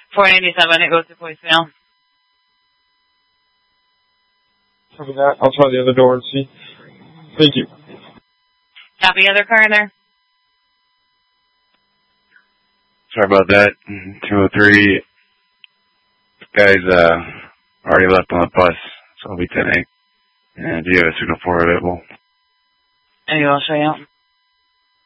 487, it goes to voicemail. Copy that. I'll try the other door and see. Thank you. Copy, other car in there? Sorry about that. 203. This guy's already left on the bus, so I'll be 10-8. And do you have a signal 4 available? Are you all straight out?